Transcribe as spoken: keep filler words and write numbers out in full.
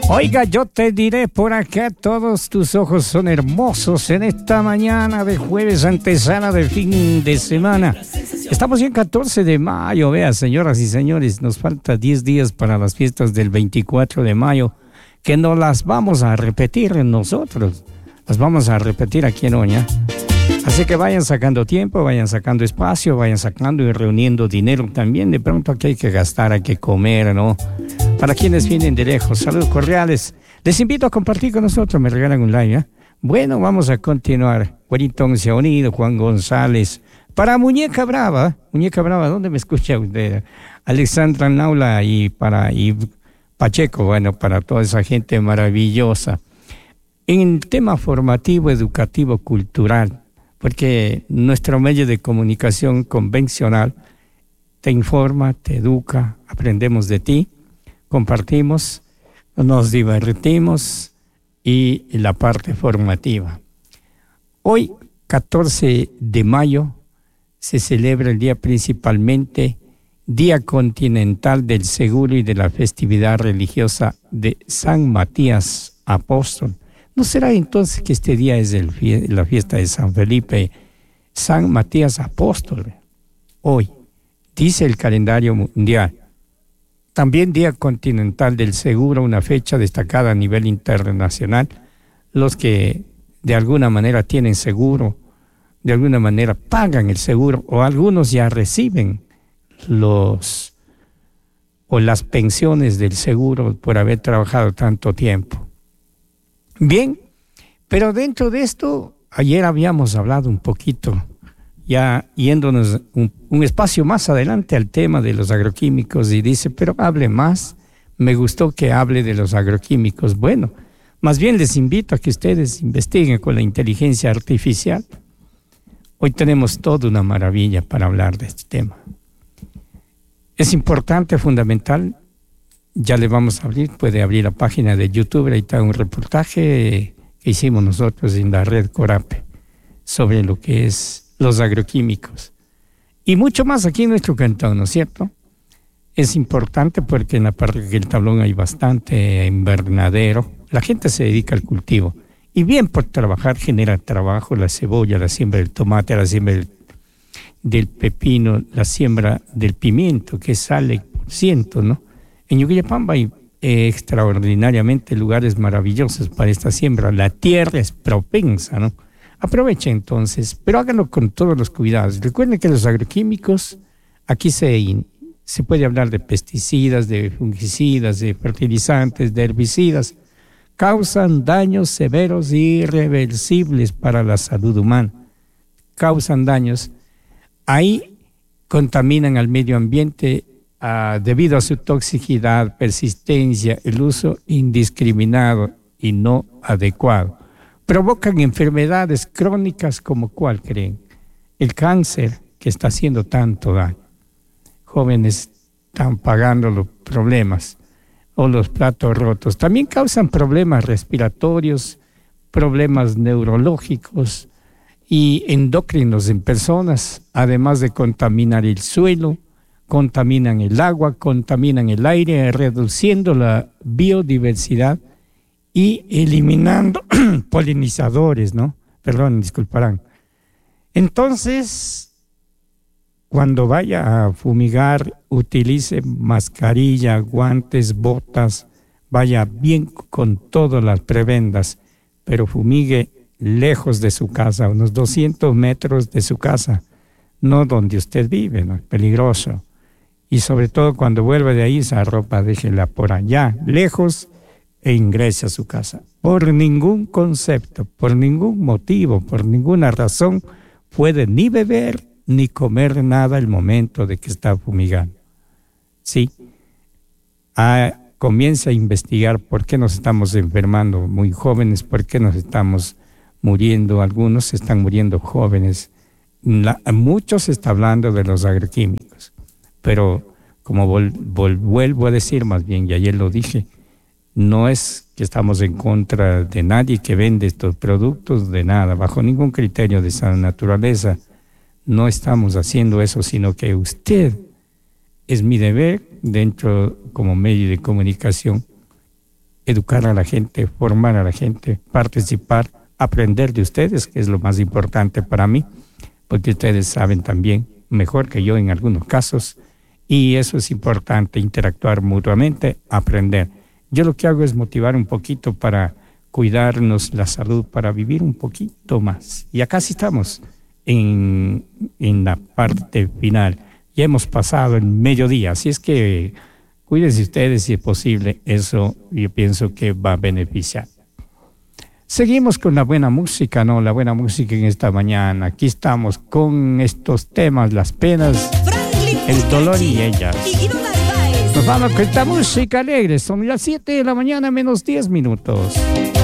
Oiga, yo te diré por acá, todos tus ojos son hermosos en esta mañana de jueves, antesala de fin de semana. Estamos ya en catorce de mayo, vea, señoras y señores, nos falta diez días para las fiestas del veinticuatro de mayo, que no las vamos a repetir nosotros, las vamos a repetir aquí en Oña. Así que vayan sacando tiempo, vayan sacando espacio, vayan sacando y reuniendo dinero también. De pronto aquí hay que gastar, hay que comer, ¿no? Para quienes vienen de lejos, saludos cordiales. Les invito a compartir con nosotros, me regalan un like, ¿eh? Bueno, vamos a continuar. Wellington se ha unido, Juan González. Para Muñeca Brava, Muñeca Brava, ¿dónde me escucha usted? Alexandra Naula y para y Pacheco, bueno, para toda esa gente maravillosa. En el tema formativo, educativo, cultural, porque nuestro medio de comunicación convencional te informa, te educa, aprendemos de ti, compartimos, nos divertimos y la parte formativa. Hoy, catorce de mayo, se celebra el día principalmente Día Continental del Seguro y de la festividad religiosa de San Matías Apóstol. ¿No será entonces que este día es el fie- la fiesta de San Felipe, San Matías Apóstol? Hoy, dice el calendario mundial. También Día Continental del Seguro, una fecha destacada a nivel internacional. Los que de alguna manera tienen seguro, de alguna manera pagan el seguro, o algunos ya reciben los o las pensiones del seguro por haber trabajado tanto tiempo. Bien, pero dentro de esto, ayer habíamos hablado un poquito, ya yéndonos un, un espacio más adelante al tema de los agroquímicos, y dice, pero hable más, me gustó que hable de los agroquímicos. Bueno, más bien les invito a que ustedes investiguen con la inteligencia artificial. Hoy tenemos toda una maravilla para hablar de este tema. Es importante, fundamental, ya le vamos a abrir, puede abrir la página de YouTube, ahí está un reportaje que hicimos nosotros en la red Corape sobre lo que es los agroquímicos. Y mucho más aquí en nuestro cantón, ¿no es cierto? Es importante porque en la parte del tablón hay bastante invernadero, la gente se dedica al cultivo. Y bien por trabajar genera trabajo, la cebolla, la siembra del tomate, la siembra del, del pepino, la siembra del pimiento, que sale por ciento, ¿no? En Yuquillapamba hay eh, extraordinariamente lugares maravillosos para esta siembra. La tierra es propensa, ¿no? Aprovechen entonces, pero háganlo con todos los cuidados. Recuerden que los agroquímicos, aquí se, se puede hablar de pesticidas, de fungicidas, de fertilizantes, de herbicidas, causan daños severos e irreversibles para la salud humana. Causan daños. Ahí contaminan al medio ambiente uh, debido a su toxicidad, persistencia, el uso indiscriminado y no adecuado. Provocan enfermedades crónicas como ¿cuál creen? El cáncer, que está haciendo tanto daño. Jóvenes están pagando los problemas. O los platos rotos. También causan problemas respiratorios, problemas neurológicos y endocrinos en personas, además de contaminar el suelo, contaminan el agua, contaminan el aire, reduciendo la biodiversidad y eliminando polinizadores, ¿no? Perdón, disculparán. Entonces, cuando vaya a fumigar, utilice mascarilla, guantes, botas, vaya bien con todas las prebendas, pero fumigue lejos de su casa, unos doscientos metros de su casa, no donde usted vive, ¿no? Es peligroso. Y sobre todo cuando vuelva de ahí, esa ropa déjela por allá, lejos, e ingrese a su casa. Por ningún concepto, por ningún motivo, por ninguna razón, puede ni beber ni comer nada el momento de que está fumigando. Sí, ah, comienza a investigar por qué nos estamos enfermando muy jóvenes, por qué nos estamos muriendo, algunos se están muriendo jóvenes. La, muchos se está hablando de los agroquímicos, pero como vol, vol, vuelvo a decir más bien, y ayer lo dije, no es que estamos en contra de nadie que vende estos productos, de nada, bajo ningún criterio de esa naturaleza. No estamos haciendo eso, sino que usted, es mi deber, dentro como medio de comunicación, educar a la gente, formar a la gente, participar, aprender de ustedes, que es lo más importante para mí, porque ustedes saben también mejor que yo en algunos casos, y eso es importante, interactuar mutuamente, aprender. Yo lo que hago es motivar un poquito para cuidarnos la salud, para vivir un poquito más. Y acá sí estamos en, en la parte final. Ya hemos pasado el mediodía, así es que cuídense ustedes si es posible. Eso yo pienso que va a beneficiar. Seguimos con la buena música, ¿no? La buena música en esta mañana. Aquí estamos con estos temas, las penas, el dolor y ellas. Nos vamos con esta música alegre. Son las siete de la mañana menos diez minutos.